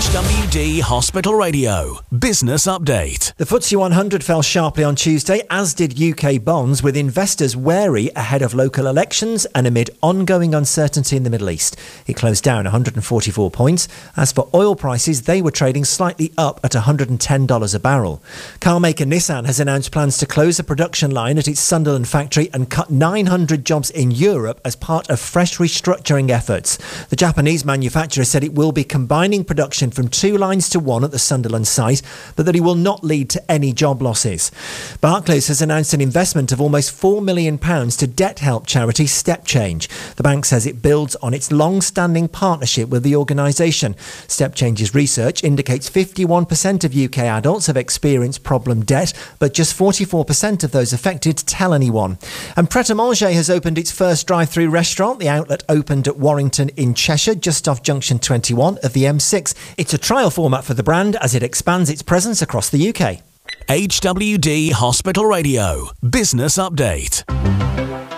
HWD Hospital Radio Business Update. The FTSE 100 fell sharply on Tuesday, as did UK bonds, with investors wary ahead of local elections and amid ongoing uncertainty in the Middle East. It closed down 144 points. As for oil prices, they were trading slightly up at $110 a barrel. Carmaker Nissan has announced plans to close a production line at its Sunderland factory and cut 900 jobs in Europe as part of fresh restructuring efforts. The Japanese manufacturer said it will be combining production from 2 lines to 1 at the Sunderland site, but that it will not lead to any job losses. Barclays has announced an investment of almost £4 million to debt help charity Step Change. The bank says it builds on its long-standing partnership with the organisation. Step Change's research indicates 51% of UK adults have experienced problem debt, but just 44% of those affected tell anyone. And Pret a Manger has opened its first drive-through restaurant. The outlet opened at Warrington in Cheshire, just off Junction 21 of the M6. It's a trial format for the brand as it expands its presence across the UK. HWD Hospital Radio Business Update.